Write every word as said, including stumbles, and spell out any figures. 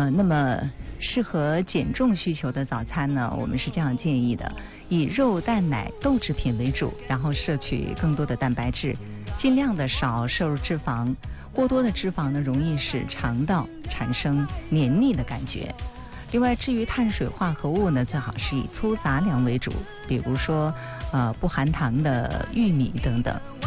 呃，那么适合减重需求的早餐呢，我们是这样建议的：以肉、蛋、奶、豆制品为主，然后摄取更多的蛋白质，尽量的少摄入脂肪。过多的脂肪呢，容易使肠道产生黏腻的感觉。另外，至于碳水化合物呢，最好是以粗杂粮为主，比如说呃不含糖的玉米等等。